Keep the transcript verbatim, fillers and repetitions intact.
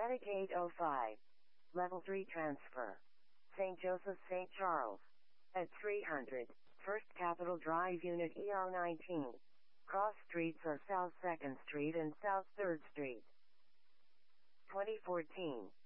Attic eight oh five. Level three transfer. Saint Joseph Saint Charles. At three hundred. First Capitol Drive Unit E R nineteen. Cross streets are South second Street and South third Street. twenty fourteen.